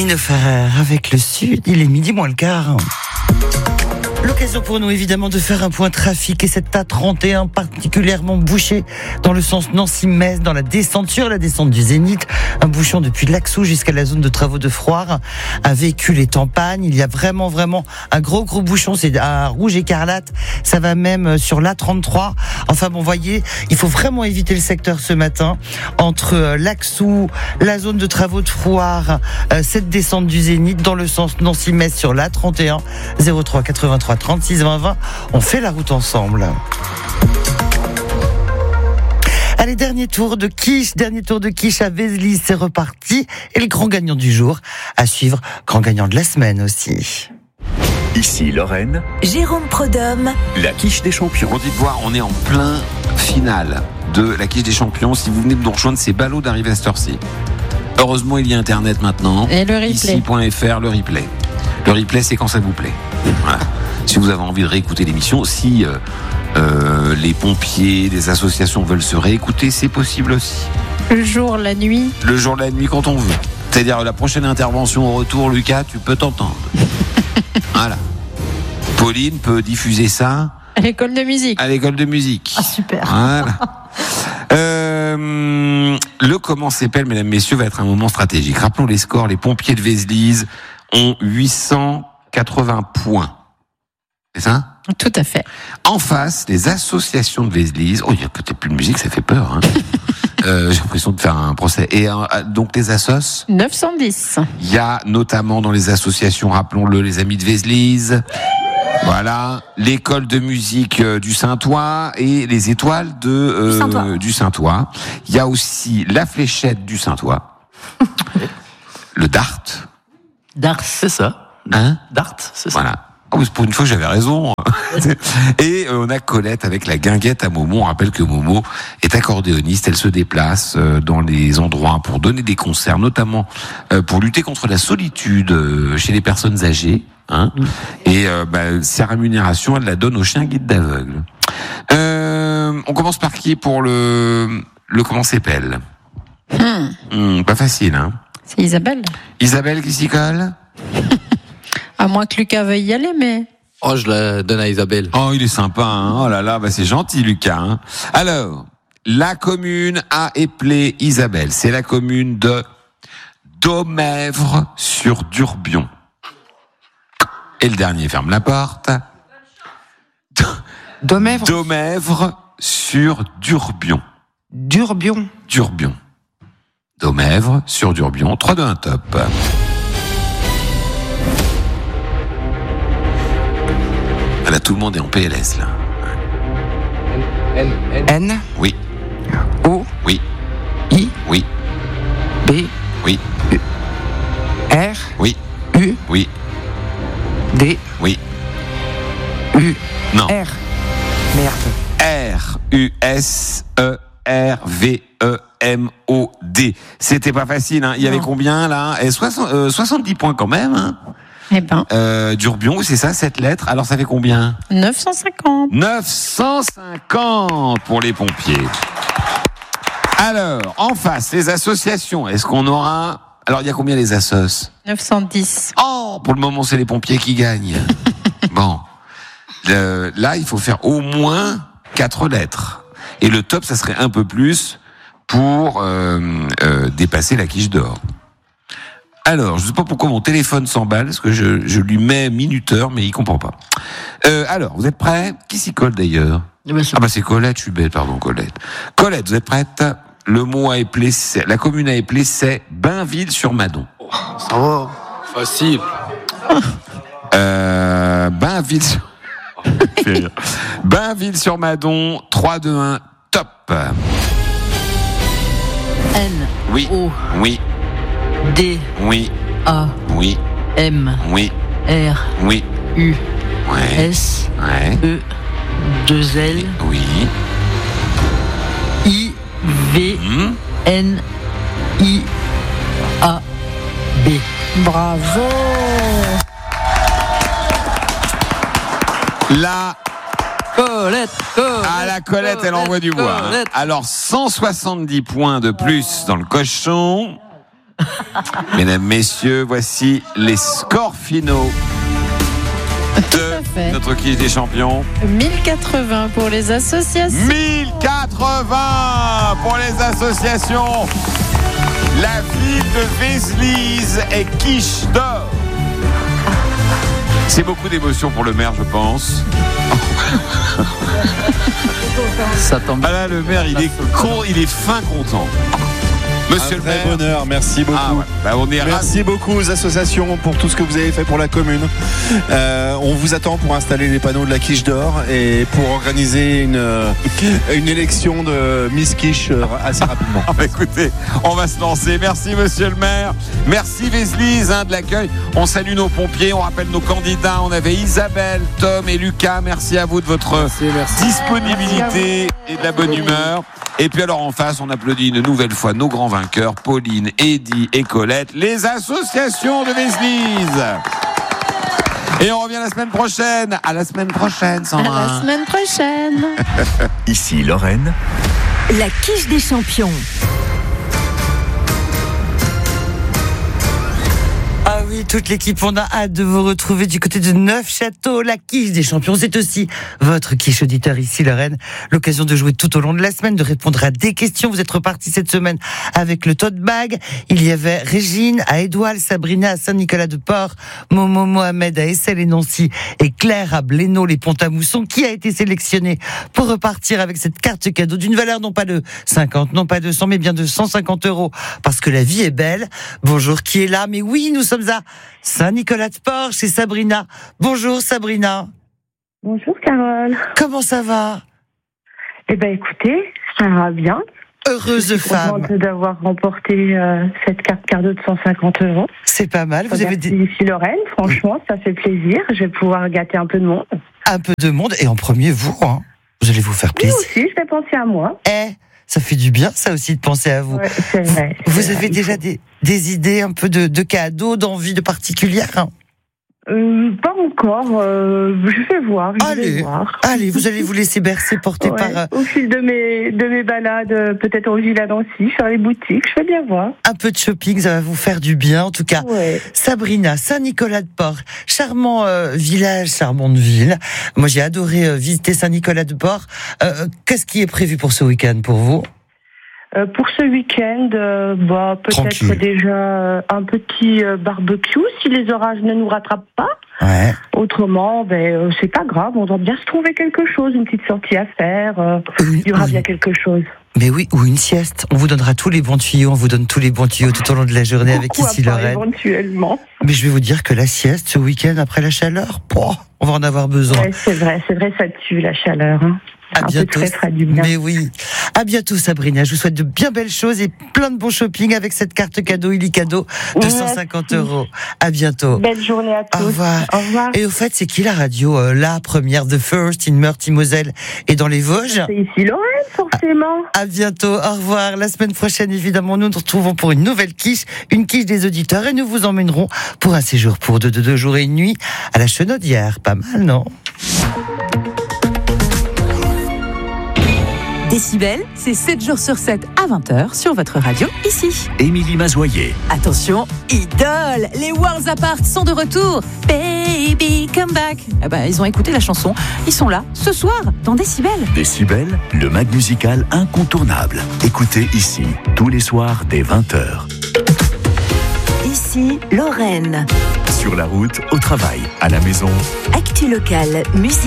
Nino Ferrer avec le Sud, il est midi moins le quart. L'occasion pour nous évidemment de faire un point trafic et cette A31 particulièrement bouchée dans le sens Nancy-Metz, dans la descente sur la descente du Zénith. Un bouchon depuis Laxou jusqu'à la zone de travaux de Froire. Un véhicule est en panne. Il y a vraiment un gros bouchon. C'est à rouge écarlate. Ça va même sur l'A33. Enfin bon, voyez, il faut vraiment éviter le secteur ce matin entre Laxou, la zone de travaux de Froire, cette descente du Zénith dans le sens Nancy-Metz sur l'A31 03 83 36 20 20. On fait la route ensemble. Allez, dernier tour de quiche à Vézelise, c'est reparti. Et le grand gagnant du jour à suivre, grand gagnant de la semaine aussi. Ici Lorraine, Jérôme Prodhomme, la quiche des champions. On dit de voir, on est en plein finale de la quiche des champions. Si vous venez de nous rejoindre, c'est ballot d'arriver à cette heure-ci. Heureusement, il y a Internet maintenant. Et le replay. Ici.fr, le replay. Le replay, c'est quand ça vous plaît. Voilà. Si vous avez envie de réécouter l'émission, si les pompiers, des associations veulent se réécouter, c'est possible aussi. Le jour, la nuit. Le jour, la nuit, quand on veut. C'est-à-dire la prochaine intervention au retour, Lucas, tu peux t'entendre. Voilà. Pauline peut diffuser ça. À l'école de musique. À l'école de musique. Ah, super. Voilà. Le comment s'appelle, mesdames, messieurs, va être un moment stratégique. Rappelons les scores. Les pompiers de Vézelise ont 880 points. C'est ça ? Tout à fait. En face, les associations de Vézelise. Oh, il y a peut-être plus de musique, ça fait peur. Hein. J'ai l'impression de faire un procès. Et donc les assos 910. Il y a notamment dans les associations, rappelons-le, les Amis de Vézelise. Voilà, l'école de musique du Saint-Ouen et les étoiles du Saint-Ouen. Il y a aussi la fléchette du Saint-Ouen. Le Dart. Dart, c'est ça. Hein ? Dart, c'est ça. Voilà. Oh, pour une fois, j'avais raison. Et on a Colette avec la guinguette à Momo. On rappelle que Momo est accordéoniste. Elle se déplace dans les endroits pour donner des concerts, notamment pour lutter contre la solitude chez les personnes âgées. Hein. Et sa rémunération, elle la donne au chien guide d'aveugle. On commence par qui pour le comment s'appelle pas facile, hein. C'est Isabelle. Isabelle qui s'y colle. À moins que Lucas veuille y aller, mais... Oh, je la donne à Isabelle. Oh, il est sympa, hein. Oh là là, c'est gentil, Lucas, hein. Alors, la commune a appelé Isabelle. C'est la commune de Domèvre-sur-Durbion. Et le dernier ferme la porte. Domèvre-sur-Durbion. Durbion. Domèvre-sur-Durbion. 3, 2, 1, top. Là, tout le monde est en PLS, là. N. Oui. O. Oui. I. Oui. B. Oui. R. Oui. U. Oui. D. Oui. U. Non. R. Merde. R-U-S-E-R-V-E-M-O-D. C'était pas facile, hein. Il y avait combien, là? 70 points quand même, hein. Eh ben. Durbion, c'est ça, cette lettre. Alors, ça fait combien? 950. 950 pour les pompiers. Alors, en face, les associations. Est-ce qu'on aura... Alors, il y a combien les assos? 910. Oh, pour le moment, c'est les pompiers qui gagnent. Bon. Là, il faut faire au moins 4 lettres. Et le top, ça serait un peu plus pour dépasser la quiche d'or. Alors, je sais pas pourquoi mon téléphone s'emballe, parce que je lui mets minuteur, mais il comprend pas. Alors, vous êtes prêts? Qui s'y colle d'ailleurs? C'est Colette, je suis bête, pardon, Colette. Colette, vous êtes prête? Le mot à épeler, la commune à épeler, c'est Bainville-sur-Madon. Ça va. Facile. Bainville-sur-Madon, 3, 2, 1, top. N. Oui. O. Oui. D. Oui. A. Oui. M. Oui. R. Oui. U. Ouais. S. Ouais. E. 2 L. Oui. I. V. N. I. A. B. Bravo. La Colette. Ah, la Colette, elle envoie du bois. Hein. Alors, 170 points de plus dans le cochon. Mesdames, messieurs, voici les scores finaux de notre quiche des champions. 1080 pour les associations. 1080 pour les associations. La ville de Vézelise est quiche d'or. C'est beaucoup d'émotion pour le maire, je pense. Ça tombe bien. Ah là, le maire, il est fin content. Monsieur Un le vrai maire. bonheur, merci beaucoup. Ah ouais. Bah, on est Merci beaucoup aux associations pour tout ce que vous avez fait pour la commune. On vous attend pour installer les panneaux de la quiche d'or et pour organiser une élection de Miss Quiche assez rapidement. Ah bah écoutez, on va se lancer. Merci monsieur le maire. Merci Vézelise de l'accueil. On salue nos pompiers, on rappelle nos candidats. On avait Isabelle, Tom et Lucas. Merci à vous de votre disponibilité et de la bonne humeur. Et puis alors en face, on applaudit une nouvelle fois nos grands vainqueurs, Pauline, Eddy et Colette, les associations de Vézelise. Et on revient la semaine prochaine. À la semaine prochaine, Sandra. À la semaine prochaine. Ici Lorraine. La quiche des champions. Ah oui, toute l'équipe, on a hâte de vous retrouver du côté de Neufchâteau. La quiche des champions, c'est aussi votre quiche auditeur ici, Lorraine. L'occasion de jouer tout au long de la semaine, de répondre à des questions. Vous êtes repartis cette semaine avec le tote bag. Il y avait Régine à Édouard, Sabrina à Saint-Nicolas-de-Port, Momo Mohamed à Essel et Nancy et Claire à Blénaud, les Pont-à-Mousson, qui a été sélectionnée pour repartir avec cette carte cadeau d'une valeur non pas de 50, non pas de 100, mais bien de 150 €. Parce que la vie est belle. Bonjour, qui est là? Mais oui, nous sommes à Saint-Nicolas-de-Port chez Sabrina. Bonjour Sabrina. Bonjour Carole. Comment ça va? Eh ben écoutez, ça va bien. Heureuse femme. Contente d'avoir remporté cette carte cadeau de 150 €. C'est pas mal. Vous avez ici Lorraine, franchement, ça fait plaisir. Je vais pouvoir gâter un peu de monde. Un peu de monde et en premier vous, hein. Vous allez vous faire plaisir. Moi aussi, je vais penser à moi. Ça fait du bien, ça aussi, de penser à vous. Ouais, c'est vrai. Vous avez déjà des idées un peu de cadeaux, d'envie de particulière, hein? Pas encore. Je vais voir. Allez, vous allez vous laisser bercer, porter par... Au fil de mes balades, peut-être au Villa d'Annecy, faire les boutiques, je vais bien voir. Un peu de shopping, ça va vous faire du bien, en tout cas. Ouais. Sabrina, Saint-Nicolas-de-Port, charmant village, charmante ville. Moi, j'ai adoré visiter Saint-Nicolas-de-Port. Qu'est-ce qui est prévu pour ce week-end pour vous? Pour ce week-end, peut-être Tranquille. déjà un petit barbecue si les orages ne nous rattrapent pas. Ouais. Autrement, c'est pas grave, on doit bien se trouver quelque chose, une petite sortie à faire. Il y aura bien quelque chose. Mais oui, ou une sieste. On vous donnera tous les bons tuyaux, on vous donne tous les bons tuyaux tout au long de la journée avec ici Lorraine. Éventuellement. Mais je vais vous dire que la sieste ce week-end après la chaleur, on va en avoir besoin. Ouais, c'est vrai, ça tue la chaleur. Hein. À bientôt. Du bien. Mais oui. À bientôt Sabrina. Je vous souhaite de bien belles choses et plein de bons shopping avec cette carte cadeau illicadeau de 150 €. À bientôt. Belle journée à tous. Au revoir. Au revoir. Et au fait, c'est qui la radio, la première de First in Meurthe-et-Moselle et dans les Vosges? C'est ici Lorraine, forcément. À bientôt. Au revoir. La semaine prochaine, évidemment, nous nous retrouvons pour une nouvelle quiche, une quiche des auditeurs et nous vous emmènerons pour un séjour pour 2 jours et une nuit à la Chenaudière. Pas mal, non? Décibel, c'est 7 jours sur 7 à 20h sur votre radio, ici. Émilie Mazoyer. Attention, Idole, les Worlds Apart sont de retour. Baby, come back. Ils ont écouté la chanson. Ils sont là, ce soir, dans Décibel. Décibel, le mag musical incontournable. Écoutez ici, tous les soirs dès 20h. Ici, Lorraine. Sur la route, au travail, à la maison. Actu local, musique.